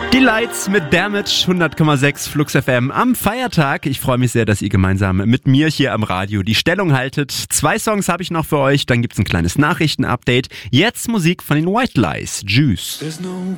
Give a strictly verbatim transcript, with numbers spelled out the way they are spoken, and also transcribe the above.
Die Lights mit Damage, hundert Komma sechs Flux F M am Feiertag. Ich freue mich sehr, dass ihr gemeinsam mit mir hier am Radio die Stellung haltet. Zwei Songs habe ich noch für euch, dann gibt's ein kleines Nachrichtenupdate. Jetzt Musik von den White Lies, Juice. There's no